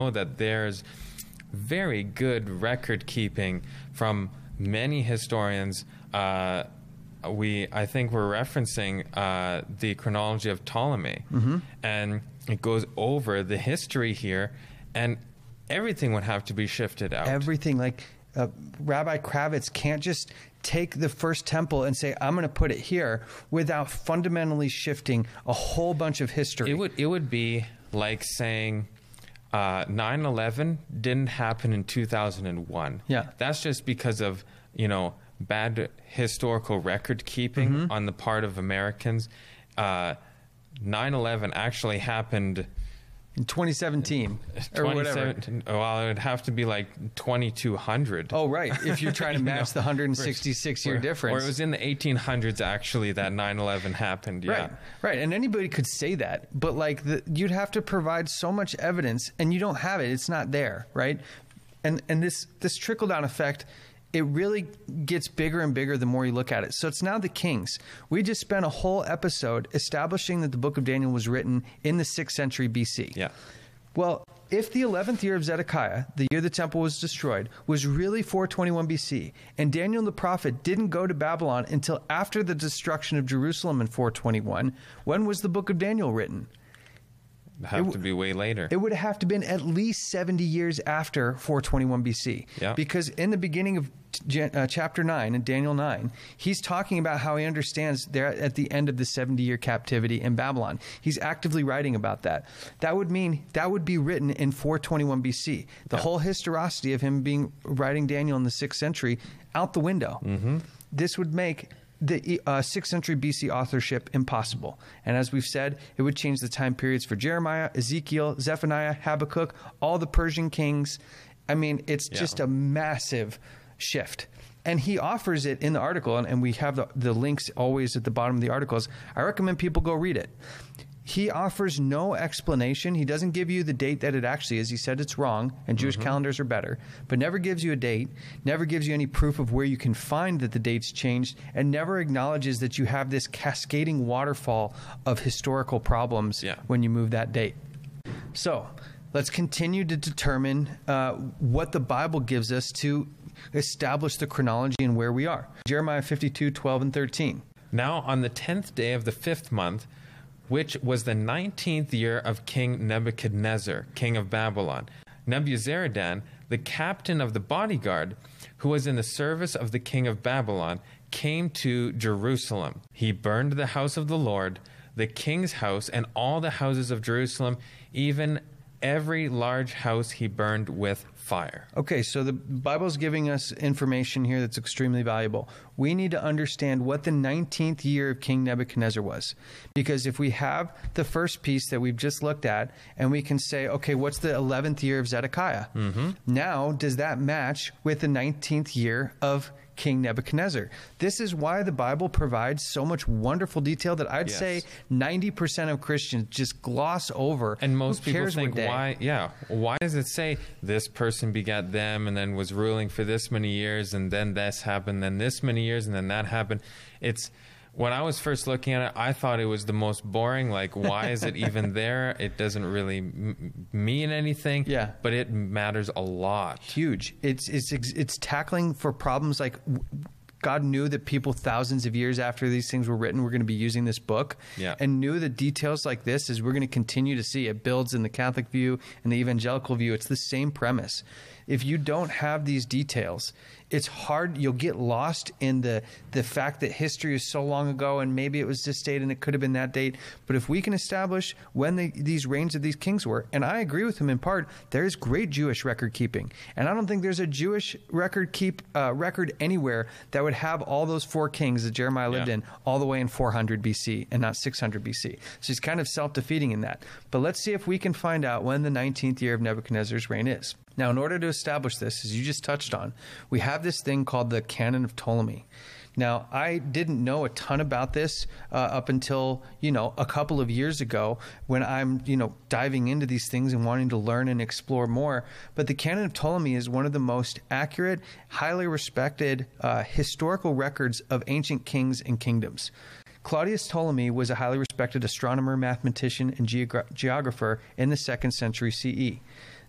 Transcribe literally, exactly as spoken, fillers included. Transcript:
that there's very good record keeping from many historians. Uh, we, I think we're referencing uh, the chronology of Ptolemy, mm-hmm. and it goes over the history here, and everything would have to be shifted out. Everything, like uh, Rabbi Kravitz can't just take the first temple and say, I'm going to put it here, without fundamentally shifting a whole bunch of history. It would, it would be like saying uh, nine eleven didn't happen in two thousand one. Yeah. That's just because of, you know, bad historical record keeping mm-hmm. on the part of Americans. Uh, nine eleven actually happened in twenty seventeen or whatever. Well, it would have to be like twenty-two hundred. Oh, right. If you're trying to match know, the one hundred sixty-six year difference. Or it was in the eighteen hundreds, actually, that nine eleven happened. Yeah. Right. Right. And anybody could say that. But like the, you'd have to provide so much evidence, and you don't have it. It's not there. Right. And, and this, this trickle down effect, it really gets bigger and bigger the more you look at it. So it's now the kings. We just spent a whole episode establishing that the book of Daniel was written in the sixth century B C. Yeah. Well, if the eleventh year of Zedekiah, the year the temple was destroyed, was really four twenty-one B C, and Daniel the prophet didn't go to Babylon until after the destruction of Jerusalem in four twenty-one, when was the book of Daniel written? Have w- to be way later. It would have to been at least seventy years after four twenty-one B C. Yeah. Because in the beginning of uh, chapter nine, in Daniel nine, he's talking about how he understands they're at the end of the seventy-year captivity in Babylon. He's actively writing about that. That would mean that would be written in four twenty-one B C. The yeah. whole historicity of him being writing Daniel in the sixth century out the window. Mm-hmm. This would make the uh, sixth century B C authorship impossible. And as we've said, it would change the time periods for Jeremiah, Ezekiel, Zephaniah, Habakkuk, all the Persian kings. I mean, it's yeah. just a massive shift. And he offers it in the article, and, and we have the, the links always at the bottom of the articles. I recommend people go read it. He offers no explanation. He doesn't give you the date that it actually is. He said it's wrong, and Jewish mm-hmm. calendars are better, but never gives you a date, never gives you any proof of where you can find that the date's changed, and never acknowledges that you have this cascading waterfall of historical problems yeah. when you move that date. So let's continue to determine uh, what the Bible gives us to establish the chronology and where we are. Jeremiah fifty-two, twelve, and thirteen. Now on the tenth day of the fifth month, which was the nineteenth year of King Nebuchadnezzar, king of Babylon, Nebuzaradan, the captain of the bodyguard, who was in the service of the king of Babylon, came to Jerusalem. He burned the house of the Lord, the king's house, and all the houses of Jerusalem, even every large house he burned with fire. Okay, so the Bible's giving us information here that's extremely valuable. We need to understand what the nineteenth year of King Nebuchadnezzar was. Because if we have the first piece that we've just looked at, and we can say, okay, what's the eleventh year of Zedekiah? Mm-hmm. Now, does that match with the nineteenth year of King Nebuchadnezzar? This is why the Bible provides so much wonderful detail that I'd yes. say ninety percent of Christians just gloss over. And most Who people cares think, what day? why, yeah, why does it say this person begat them and then was ruling for this many years and then this happened, then this many years and then that happened? It's, when I was first looking at it, I thought it was the most boring. Like, why is it even there? It doesn't really m- mean anything. Yeah. But it matters a lot. Huge. It's it's it's tackling for problems like God knew that people thousands of years after these things were written were going to be using this book, yeah. and knew that details like this, as we're going to continue to see, it builds in the Catholic view and the evangelical view. It's the same premise. If you don't have these details, it's hard. You'll get lost in the the fact that history is so long ago, and maybe it was this date and it could have been that date. But if we can establish when the, these reigns of these kings were, and I agree with him in part, there is great Jewish record keeping, and I don't think there's a Jewish record keep uh, record anywhere that would have all those four kings that Jeremiah lived yeah. in all the way in four hundred B C and not six hundred B C. So he's kind of self-defeating in that. But let's see if we can find out when the nineteenth year of Nebuchadnezzar's reign is. Now, in order to establish this, as you just touched on, we have this thing called the Canon of Ptolemy. Now, I didn't know a ton about this uh, up until, you know, a couple of years ago when I'm, you know, diving into these things and wanting to learn and explore more. But the Canon of Ptolemy is one of the most accurate, highly respected uh, historical records of ancient kings and kingdoms. Claudius Ptolemy was a highly respected astronomer, mathematician, and geogra- geographer in the second century C E.